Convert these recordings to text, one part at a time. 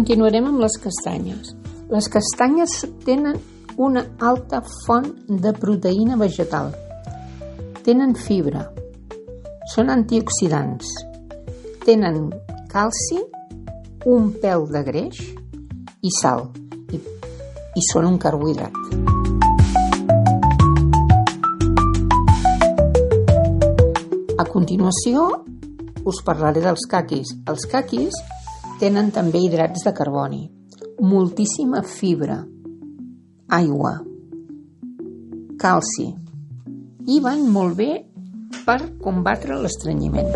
Continuarem amb les castanyes. Les castanyes tenen una alta font de proteïna vegetal. Tenen fibra. Són antioxidants. Tenen calci, un pèl de greix i sal. I són un carbohidrat. A continuació us parlaré dels caquis. Els caquis tenen també hidrats de carboni, moltíssima fibra, aigua, calci i van molt bé per combatre l'estrenyiment.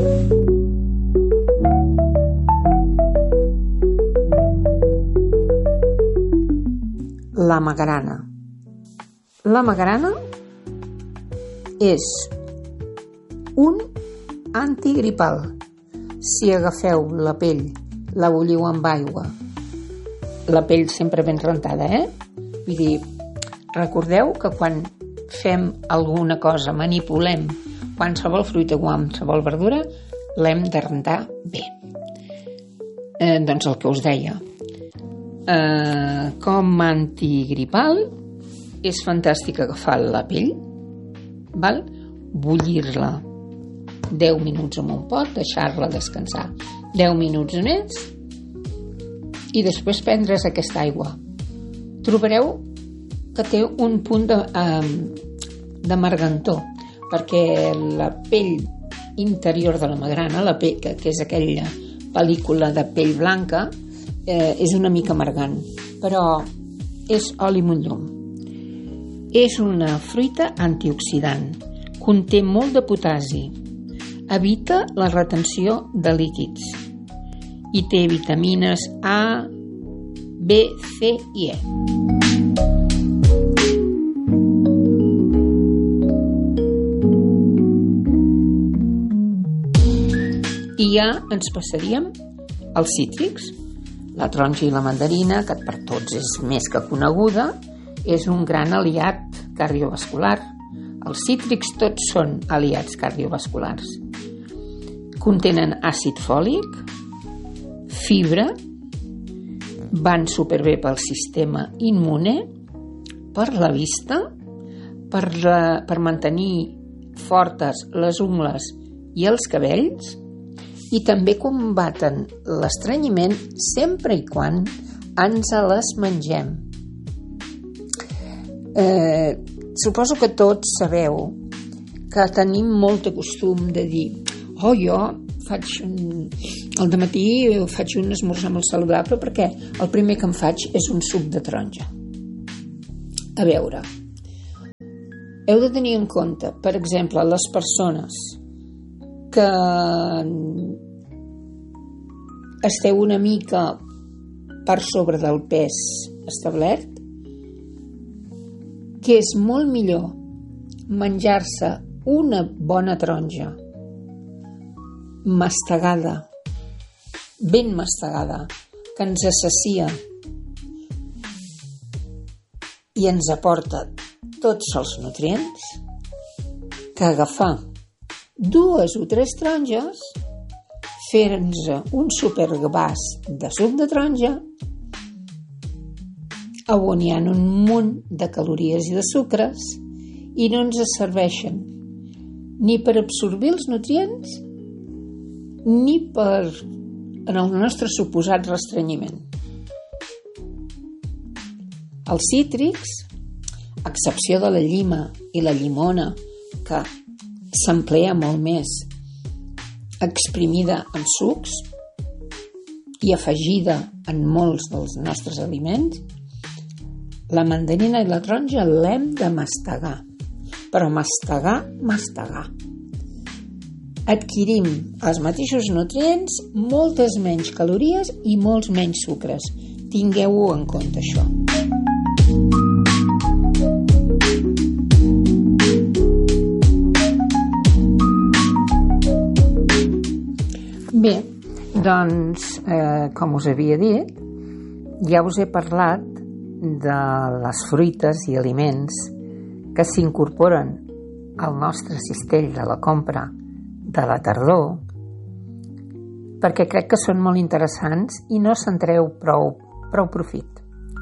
La magrana. La magrana és un antigripal. Si agafeu la pell, la bulliu amb aigua, la pell sempre ben rentada, Vull dir, recordeu que quan fem alguna cosa, manipulem qualsevol fruita o qualsevol verdura, l'hem de rentar bé. Doncs el que us deia, com a antigripal és fantàstic agafar la pell, bullir-la 10 minuts en un pot, deixar-la descansar 10 minuts més i després prendre's aquesta aigua. Trobareu que té un punt de margantor, perquè la pell interior de la magrana, la pell, que és aquella pel·lícula de pell blanca, és una mica amargant, però és oli amb un llum. És una fruita antioxidant, conté molt de potasi, evita la retenció de líquids i té vitamines A, B, C i E. I ja ens passaríem als cítrics. La taronja i la mandarina, que per tots és més que coneguda, és un gran aliat cardiovascular. Els cítrics tots són aliats cardiovasculars. Contenen àcid fòlic, fibra, van superbé pel sistema immune, per la vista, per mantenir fortes les ungles i els cabells, i també combaten l'estrenyiment sempre i quan ens les mengem. Suposo que tots sabeu que tenim molt de costum de dir jo faig al dematí faig un esmorzar molt saludable perquè el primer que em faig és un suc de taronja. A veure, heu de tenir en compte, per exemple, les persones que esteu una mica per sobre del pes establert, que és molt millor menjar-se una bona taronja mastegada, ben mastegada, que ens assacia i ens aporta tots els nutrients, que agafar 2 o 3 taronges, fer-nos un supergbàs de suc de taronja on hi ha un munt de calories i de sucres i no ens serveixen ni per absorbir els nutrients ni per en el nostre suposat restrenyiment. Els cítrics, a excepció de la llima i la llimona, que s'emplea molt més exprimida en sucs i afegida en molts dels nostres aliments, la mandarina i la taronja l'hem de mastegar, però mastegar. Adquirim els mateixos nutrients, moltes menys calories i molts menys sucres. Tingueu-ho en compte, això. Bé, doncs, com us havia dit, ja us he parlat de les fruites i aliments que s'incorporen al nostre cistell de la compra de la tardor perquè crec que són molt interessants i no se'n treu prou profit.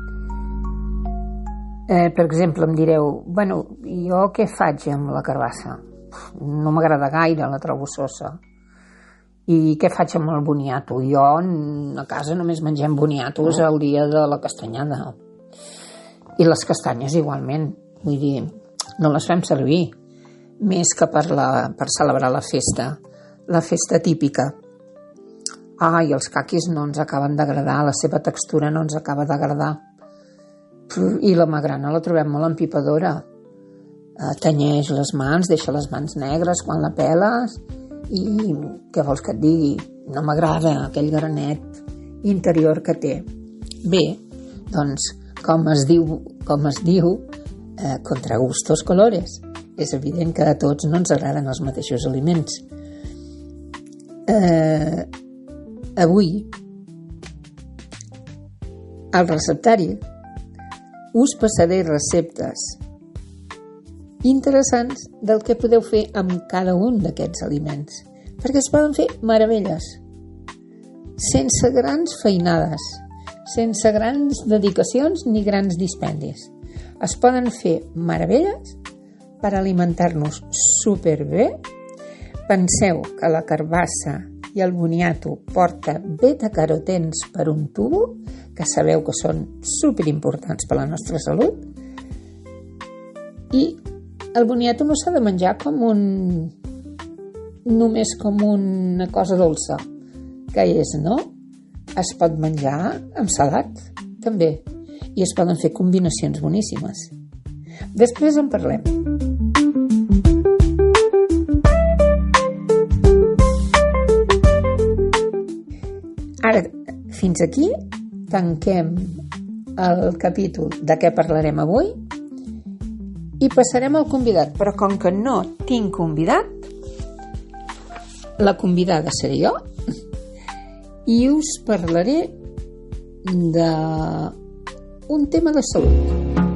Per exemple, em direu, jo què faig amb la carbassa? No m'agrada gaire, la trobo sosa. I què faig amb el boniato? Jo a casa només mengem boniatos el dia de la castanyada. I les castanyes igualment. Vull dir, no les fem servir més que per celebrar la festa típica. I els caquis no ens acaben d'agradar, la seva textura no ens acaba d'agradar. I la magrana la trobem molt empipadora. Tenyeix les mans, deixa les mans negres quan la peles i què vols que et digui? No m'agrada aquell granet interior que té. Bé, doncs, com es diu, contra gustos colores. És evident que a tots no ens agraden els mateixos aliments. Avui, al receptari, us passaré receptes interessants del que podeu fer amb cada un d'aquests aliments, perquè es poden fer meravelles, sense grans feinades, sense grans dedicacions ni grans dispendis. Es poden fer meravelles per alimentar-nos superbé. Penseu que la carbassa i el boniato porta beta-carotens per un tubo, que sabeu que són superimportants per a la nostra salut. I el boniato no s'ha de menjar només com una cosa dolça, que és, no? Es pot menjar amb salat, també, i es poden fer combinacions boníssimes. Després en parlem. Ara, fins aquí tanquem el capítol de què parlarem avui i passarem al convidat. Però com que no tinc convidat, la convidada seré jo i us parlaré d'un tema de salut.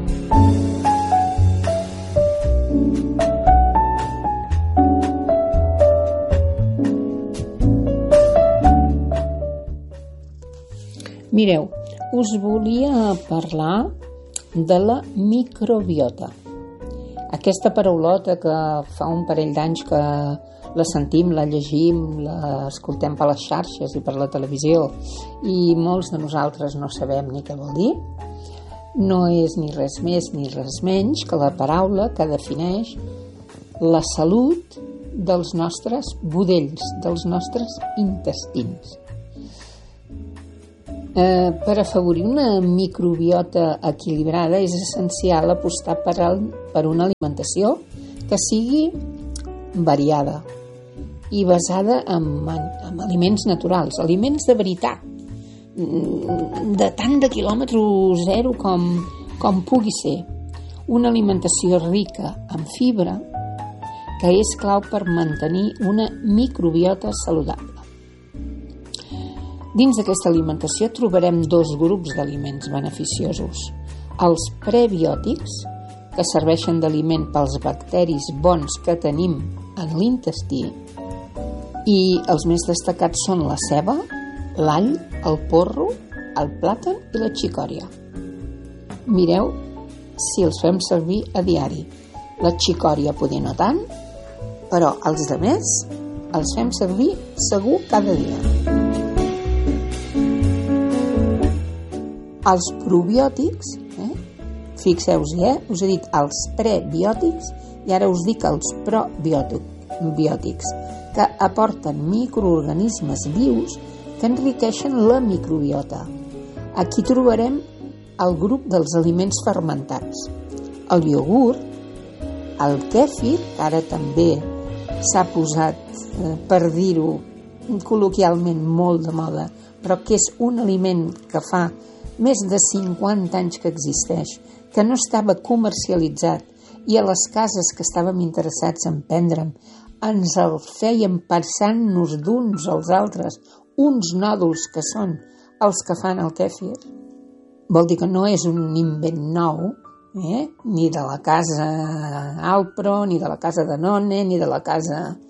Mireu, us volia parlar de la microbiota. Aquesta paraulota que fa un parell d'anys que la sentim, la llegim, la escoltem per les xarxes i per la televisió i molts de nosaltres no sabem ni què vol dir, no és ni res més ni res menys que la paraula que defineix la salut dels nostres budells, dels nostres intestins. Per afavorir una microbiota equilibrada és essencial apostar per una alimentació que sigui variada i basada en aliments naturals, aliments de veritat, de tant de quilòmetre zero com pugui ser. Una alimentació rica en fibra que és clau per mantenir una microbiota saludable. Dins d'aquesta alimentació trobarem dos grups d'aliments beneficiosos. Els prebiòtics, que serveixen d'aliment pels bacteris bons que tenim en l'intestí, i els més destacats són la ceba, l'all, el porro, el plàtan i la xicòria. Mireu si els fem servir a diari. La xicòria poder no tant, però els altres els fem servir segur cada dia. Els probiòtics, fixeu-vos, us he dit els prebiòtics i ara us dic els probiòtics, que aporten microorganismes vius que enriqueixen la microbiota. Aquí trobarem el grup dels aliments fermentats, el iogurt, el kèfir, que ara també s'ha posat, per dir-ho col·loquialment, molt de moda, però que és un aliment que fa més de 50 anys que existeix, que no estava comercialitzat i a les cases que estàvem interessats en prendre'm ens el fèiem passant-nos d'uns als altres uns nòduls que són els que fan el kèfir. Vol dir que no és un invent nou, ni de la casa Alpro, ni de la casa Danone, ni de la casa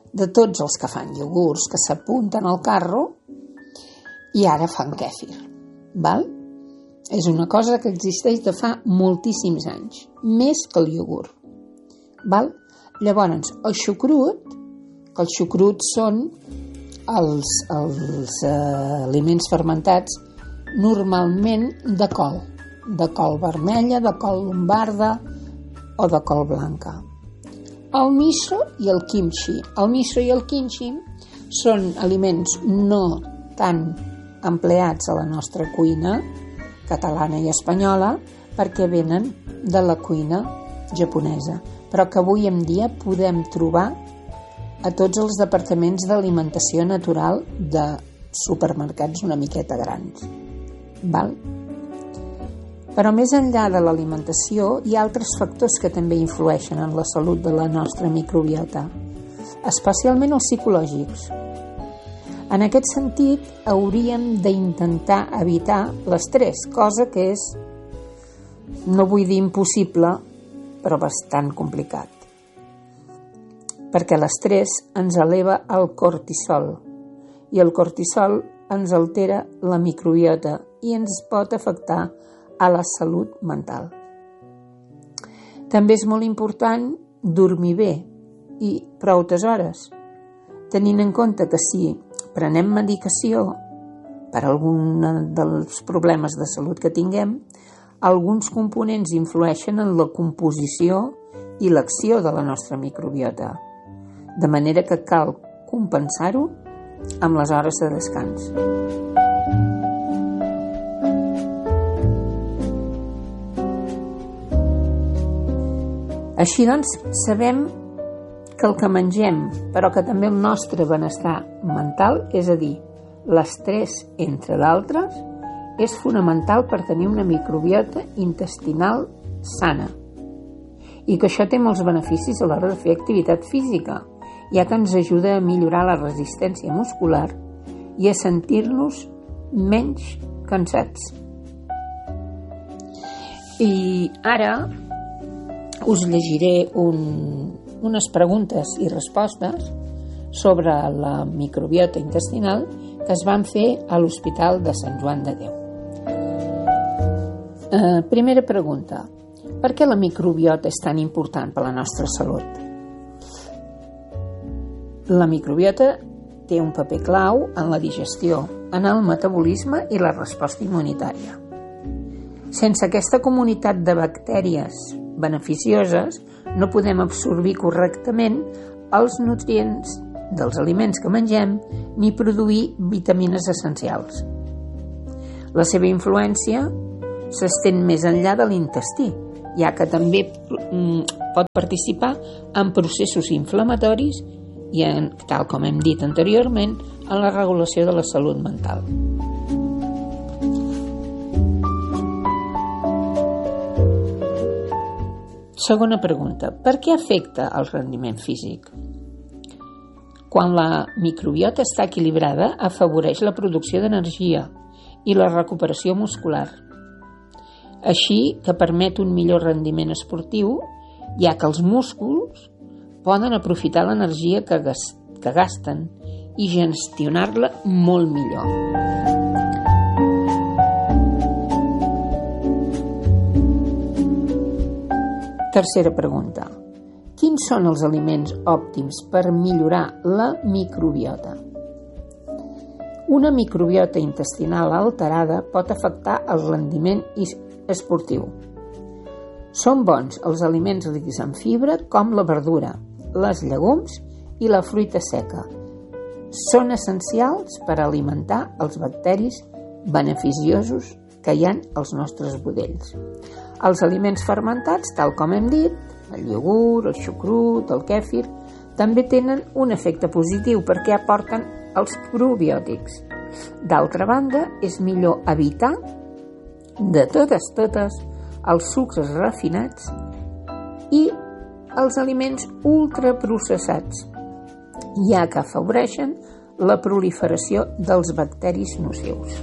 de tots els que fan iogurts, que s'apunten al carro i ara fan kèfir, val? És una cosa que existeix de fa moltíssims anys, més que el iogurt, val? Llavors, el xucrut són els aliments fermentats normalment de col vermella, de col lombarda o de col blanca. El miso i el kimchi. El miso i el kimchi són aliments no tan empleats a la nostra cuina catalana i espanyola perquè venen de la cuina japonesa, però que avui en dia podem trobar a tots els departaments d'alimentació natural de supermercats una miqueta grans. Val? Però més enllà de l'alimentació hi ha altres factors que també influeixen en la salut de la nostra microbiota, especialment els psicològics. En aquest sentit, hauríem d'intentar evitar l'estrès, cosa que és, no vull dir impossible, però bastant complicat. Perquè l'estrès ens eleva el cortisol i el cortisol ens altera la microbiota i ens pot afectar a la salut mental. També és molt important dormir bé i prous hores, tenint en compte que si prenem medicació per algun dels problemes de salut que tinguem, alguns components influeixen en la composició i l'acció de la nostra microbiota, de manera que cal compensar-ho amb les hores de descans. Així doncs, sabem que el que mengem, però que també el nostre benestar mental, és a dir, l'estrès, entre d'altres, és fonamental per tenir una microbiota intestinal sana. I que això té molts beneficis a l'hora de fer activitat física, ja que ens ajuda a millorar la resistència muscular i a sentir-nos menys cansats. I ara us llegiré unes preguntes i respostes sobre la microbiota intestinal que es van fer a l'Hospital de Sant Joan de Déu. Primera pregunta. Per què la microbiota és tan important per a la nostra salut? La microbiota té un paper clau en la digestió, en el metabolisme i la resposta immunitària. Sense aquesta comunitat de bactèries beneficioses, no podem absorbir correctament els nutrients dels aliments que mengem ni produir vitamines essencials. La seva influència s'estén més enllà de l'intestí, ja que també pot participar en processos inflamatoris i, tal com hem dit anteriorment, en la regulació de la salut mental. Segona pregunta. Per què afecta el rendiment físic? Quan la microbiota està equilibrada, afavoreix la producció d'energia i la recuperació muscular. Així que permet un millor rendiment esportiu, ja que els músculs poden aprofitar l'energia que gasten i gestionar-la molt millor. Tercera pregunta. Quins són els aliments òptims per millorar la microbiota? Una microbiota intestinal alterada pot afectar el rendiment esportiu. Són bons els aliments rics en fibra com la verdura, les llegums i la fruita seca. Són essencials per alimentar els bacteris beneficiosos que hi ha als nostres budells. Els aliments fermentats, tal com hem dit, el iogurt, el xucrut, el kèfir, també tenen un efecte positiu perquè aporten els probiòtics. D'altra banda, és millor evitar de totes els sucres refinats i els aliments ultraprocessats, ja que afavoreixen la proliferació dels bacteris nocius.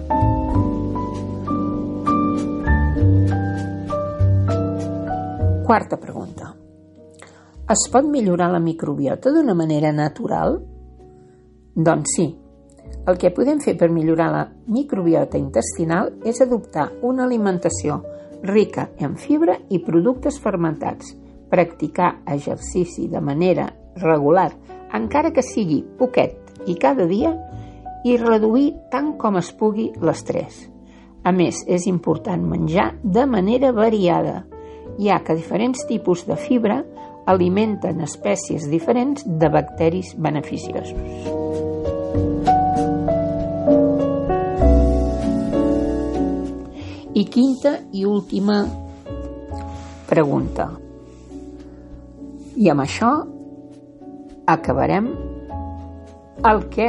Quarta pregunta. Es pot millorar la microbiota d'una manera natural? Doncs sí. El que podem fer per millorar la microbiota intestinal és adoptar una alimentació rica en fibra i productes fermentats, practicar exercici de manera regular, encara que sigui poquet i cada dia, i reduir tant com es pugui l'estrès. A més, és important menjar de manera variada, ja que diferents tipus de fibra alimenten espècies diferents de bacteris beneficiosos. I quinta i última pregunta. I amb això acabarem el que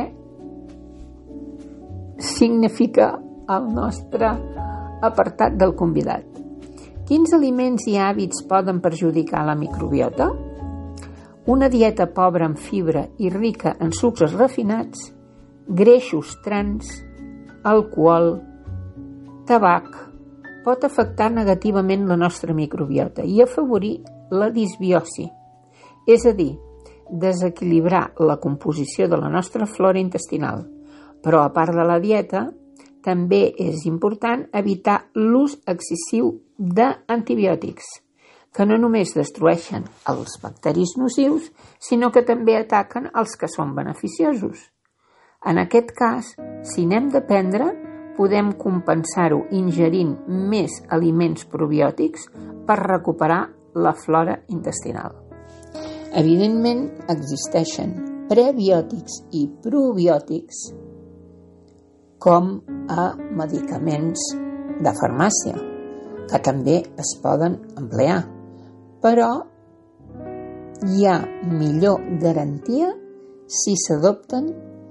significa el nostre apartat del convidat. Quins aliments i hàbits poden perjudicar la microbiota? Una dieta pobra en fibra i rica en sucres refinats, greixos trans, alcohol, tabac, pot afectar negativament la nostra microbiota i afavorir la disbiosi, és a dir, desequilibrar la composició de la nostra flora intestinal. Però a part de la dieta, també és important evitar l'ús excessiu d'antibiòtics, que no només destrueixen els bacteris nocius, sinó que també ataquen els que són beneficiosos. En aquest cas, si n'hem de prendre, podem compensar-ho ingerint més aliments probiòtics per recuperar la flora intestinal. Evidentment, existeixen prebiòtics i probiòtics com a medicaments de farmàcia, que també es poden emplear, però hi ha millor garantia si s'adopten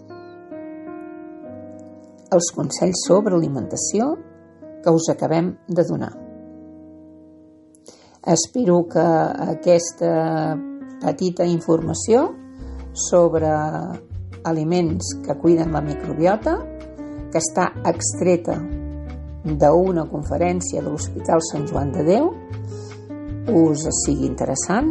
els consells sobre alimentació que us acabem de donar. Espero que aquesta petita informació sobre aliments que cuiden la microbiota, que està extreta d'una conferència de l'Hospital Sant Joan de Déu, us sigui interessant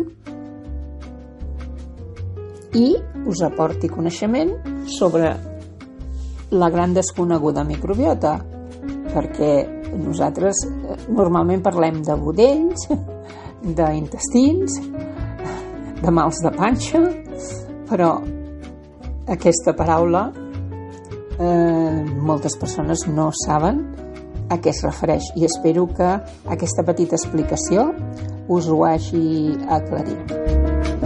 i us aporti coneixement sobre la gran desconeguda microbiota, perquè nosaltres normalment parlem de budells, d'intestins, de mals de panxa, però aquesta paraula moltes persones no saben a què es refereix i espero que aquesta petita explicació us ho hagi aclarit.